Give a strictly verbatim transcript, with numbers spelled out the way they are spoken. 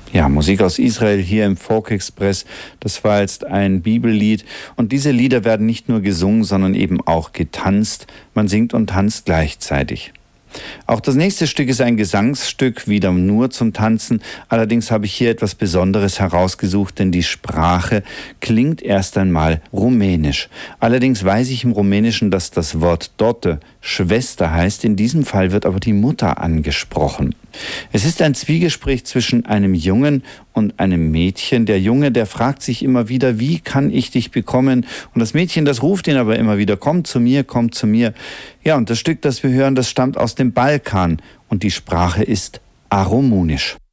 Ja, Musik aus Israel hier im Folk Express. Das war jetzt ein Bibellied. Und diese Lieder werden nicht nur gesungen, sondern eben auch getanzt. Man singt und tanzt gleichzeitig. Auch das nächste Stück ist ein Gesangsstück, wieder nur zum Tanzen. Allerdings habe ich hier etwas Besonderes herausgesucht, denn die Sprache klingt erst einmal rumänisch. Allerdings weiß ich im Rumänischen, dass das Wort Dotte Schwester heißt. In diesem Fall wird aber die Mutter angesprochen. Es ist ein Zwiegespräch zwischen einem Jungen und einem Mädchen. Der Junge, der fragt sich immer wieder, wie kann ich dich bekommen? Und das Mädchen, das ruft ihn aber immer wieder, komm zu mir, komm zu mir. Ja, und das Stück, das wir hören, das stammt aus dem Balkan und die Sprache ist Aramäisch.